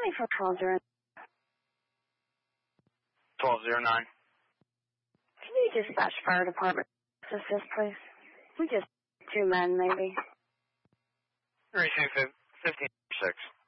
24 1209. 1209. Can you dispatch fire department assist, please? We just 2 men, maybe. Receive 15-6.